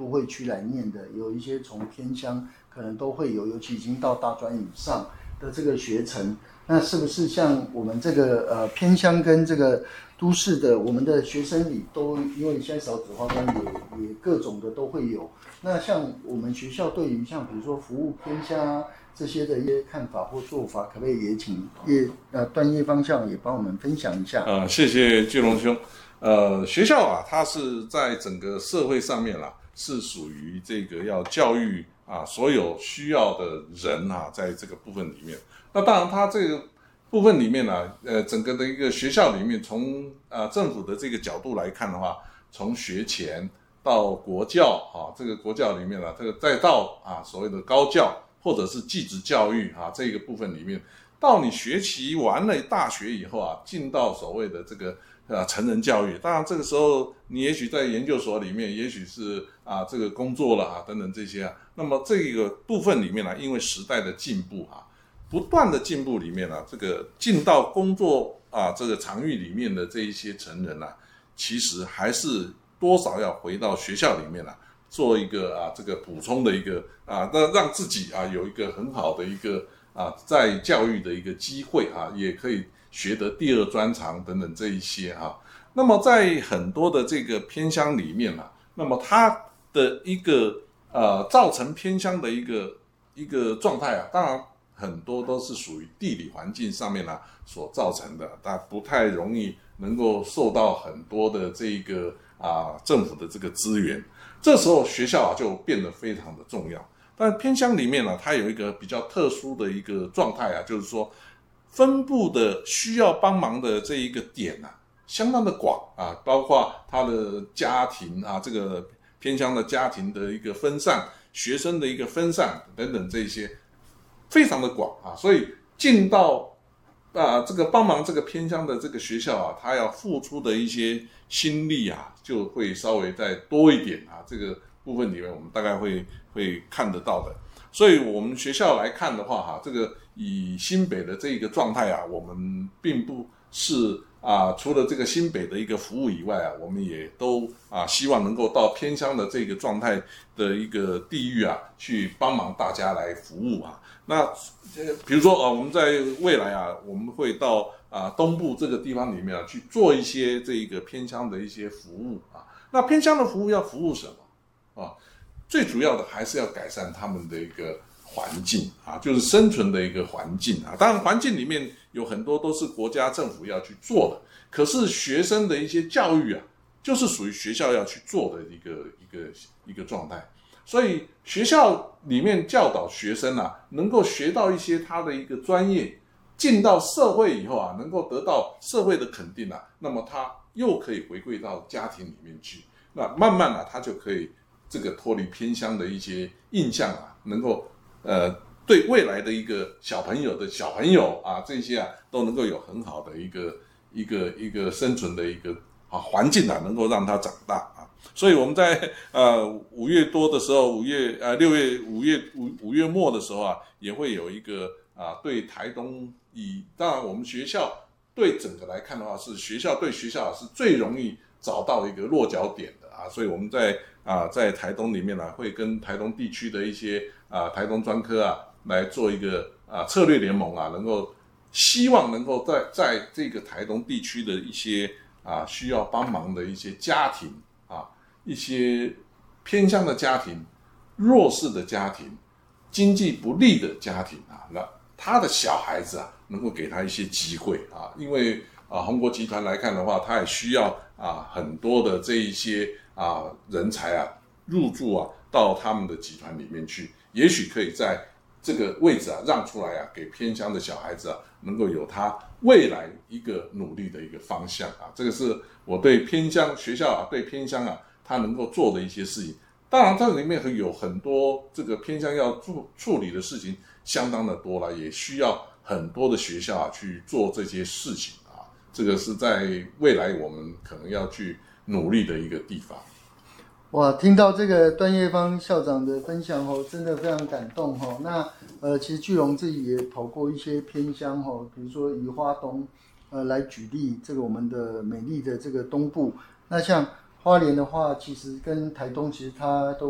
都会区来念的，有一些从偏乡可能都会有，尤其已经到大专以上的这个学程。那是不是像我们这个偏乡跟这个都市的，我们的学生里都因为现在少子化班也各种的都会有。那像我们学校对于像比如说服务偏乡这些的一些看法或做法，可不可以也请段业方向也帮我们分享一下？ 谢谢巨龙兄。学校啊，它是在整个社会上面啦，是属于这个要教育啊所有需要的人啊，在这个部分里面。那当然，它这个部分里面呢，整个的一个学校里面，从政府的这个角度来看的话，从学前到国教啊，这个国教里面呢，这个再到所谓的高教或者是技职教育啊这个部分里面，到你学习完了大学以后啊，进到所谓的这个成人教育。当然这个时候你也许在研究所里面，也许是这个工作了等等这些那么这个部分里面呢，因为时代的进步不断的进步里面呢，这个进到工作这个场域里面的这一些成人其实还是多少要回到学校里面做一个这个补充的一个让自己有一个很好的一个在教育的一个机会也可以学得第二专长等等这一些那么在很多的这个偏乡里面那么它的一个造成偏乡的一个状态当然很多都是属于地理环境上面所造成的，它不太容易能够受到很多的这个政府的这个资源。这时候学校就变得非常的重要。但偏乡里面它有一个比较特殊的一个状态就是说分布的需要帮忙的这一个点相当的广包括他的家庭这个偏乡的家庭的一个分散，学生的一个分散等等这些非常的广所以进到这个帮忙这个偏乡的这个学校他要付出的一些心力就会稍微再多一点这个部分里面我们大概会看得到的。所以我们学校来看的话这个以新北的这个状态我们并不是除了这个新北的一个服务以外我们也都希望能够到偏乡的这个状态的一个地域去帮忙大家来服务那比如说我们在未来我们会到东部这个地方里面去做一些这个偏乡的一些服务那偏乡的服务要服务什么最主要的还是要改善他们的一个环境就是生存的一个环境当然环境里面有很多都是国家政府要去做的，可是学生的一些教育就是属于学校要去做的一个状态。所以学校里面教导学生能够学到一些他的一个专业，进到社会以后能够得到社会的肯定那么他又可以回归到家庭里面去，那慢慢他就可以这个脱离偏乡的一些印象能够对未来的一个小朋友这些都能够有很好的一个生存的一个环境能够让他长大所以我们在5月多的时候5月末的时候也会有一个对台东当然我们学校对整个来看的话是学校对学校是最容易找到一个落脚点的所以我们在台东里面会跟台东地区的一些台东专科来做一个策略联盟能够希望能够在这个台东地区的一些需要帮忙的一些家庭一些偏乡的家庭、弱势的家庭、经济不利的家庭那他的小孩子能够给他一些机会因为宏国集团来看的话，他也需要很多的这一些人才入驻到他们的集团里面去，也许可以在这个位置让出来给偏乡的小孩子能够有他未来一个努力的一个方向这个是我对偏乡学校对偏乡他能够做的一些事情。当然这里面有很多这个偏乡要处理的事情相当的多了，也需要很多的学校去做这些事情这个是在未来我们可能要去努力的一个地方。 哇，听到这个段业芳校长的分享真的非常感动那其实巨龙自己也跑过一些偏乡比如说以花东来举例，这个我们的美丽的这个东部，那像花莲的话，其实跟台东其实它都